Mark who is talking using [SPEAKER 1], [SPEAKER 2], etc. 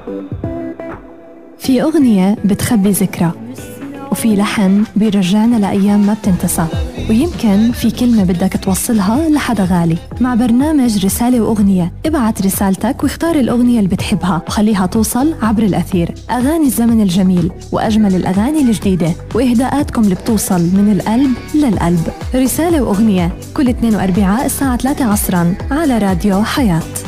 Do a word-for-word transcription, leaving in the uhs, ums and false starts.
[SPEAKER 1] في أغنية بتخبي ذكرى، وفي لحن بيرجعنا لأيام ما بتنتسى، ويمكن في كلمة بدك توصلها لحدا غالي. مع برنامج رسالة وأغنية، ابعت رسالتك واختار الأغنية اللي بتحبها وخليها توصل عبر الأثير. أغاني الزمن الجميل وأجمل الأغاني الجديدة وإهداءاتكم اللي بتوصل من القلب للقلب. رسالة وأغنية كل اثنين وأربعاء الساعة ثلاثة عصراً على راديو حياة.